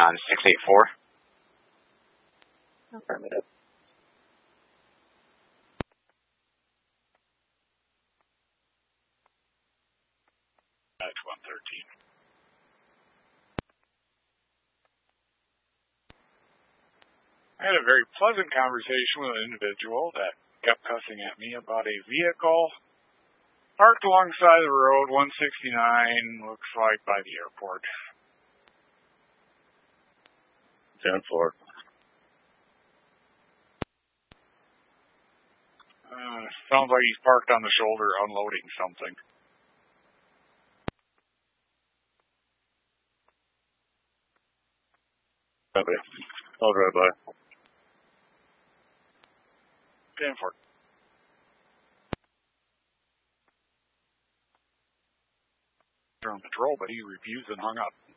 on 684. Affirmative. That's 113. I had a very pleasant conversation with an individual that kept cussing at me about a vehicle parked alongside the road, 169, looks like by the airport. 10-4. Sounds like he's parked on the shoulder unloading something. Copy. I'll drive by. 10-4. On patrol, but he refused and hung up.